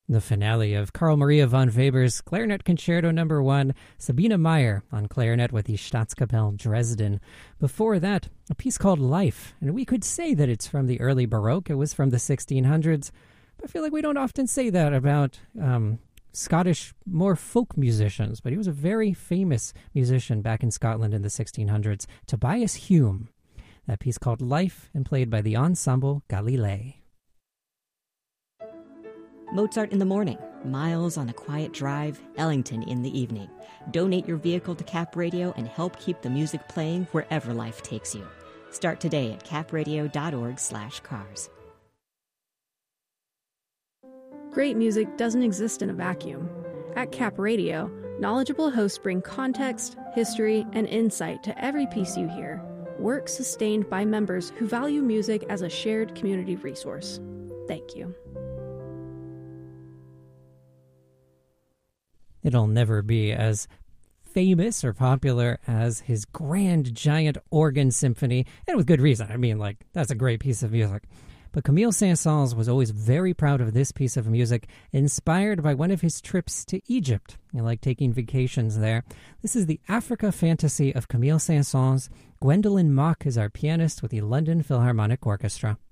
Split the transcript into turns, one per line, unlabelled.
The finale of Carl Maria von Weber's Clarinet Concerto No. 1, Sabine Meyer on clarinet with the Staatskapelle Dresden. Before that, a piece called Life, and we could say that it's from the early Baroque. It was from the 1600s, but I feel like we don't often say that about Scottish, more folk musicians, but he was a very famous musician back in Scotland in the 1600s, Tobias Hume. That piece called Life and played by the Ensemble Galilei.
Mozart in the morning, Miles on a quiet drive, Ellington in the evening. Donate your vehicle to Cap Radio and help keep the music playing wherever life takes you. Start today at capradio.org/cars.
Great music doesn't exist in a vacuum. At Cap Radio, knowledgeable hosts bring context, history, and insight to every piece you hear. Work sustained by members who value music as a shared community resource. Thank you.
It'll never be as famous or popular as his grand, giant organ symphony, and with good reason. I mean, that's a great piece of music. But Camille Saint-Saëns was always very proud of this piece of music, inspired by one of his trips to Egypt. You like taking vacations there. This is the Africa Fantasy of Camille Saint-Saëns. Gwendolyn Mock is our pianist with the London Philharmonic Orchestra.